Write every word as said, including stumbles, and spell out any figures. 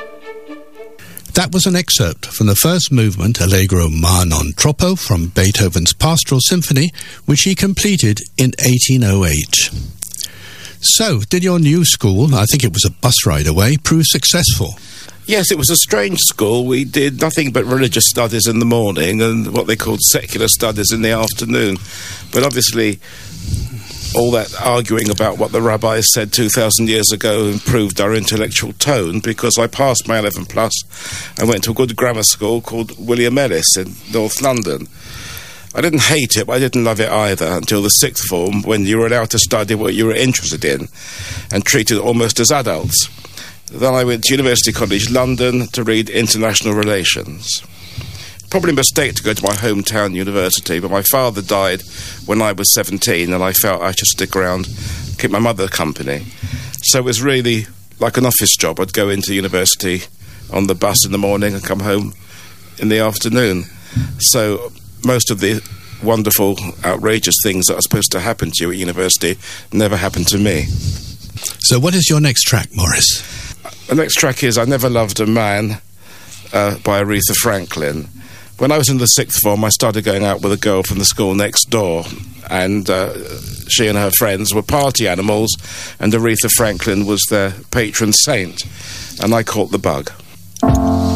That was an excerpt from the first movement, Allegro ma non troppo, from Beethoven's Pastoral Symphony, which he completed in eighteen oh eight. So, did your new school, I think it was a bus ride away, prove successful? Yes, it was a strange school. We did nothing but religious studies in the morning and what they called secular studies in the afternoon. But obviously, all that arguing about what the rabbis said two thousand years ago improved our intellectual tone, because I passed my eleven plus and went to a good grammar school called William Ellis in North London. I didn't hate it, but I didn't love it either until the sixth form, when you were allowed to study what you were interested in and treated almost as adults. Then I went to University College London to read international relations. Probably a mistake to go to my hometown university, but my father died when I was seventeen and I felt I should stick around, keep my mother company. So it was really like an office job. I'd go into university on the bus in the morning and come home in the afternoon. So most of the wonderful, outrageous things that are supposed to happen to you at university never happened to me. So what is your next track, Maurice? The next track is I Never Loved a Man uh, by Aretha Franklin. When I was in the sixth form, I started going out with a girl from the school next door, and uh, she and her friends were party animals, and Aretha Franklin was their patron saint, and I caught the bug.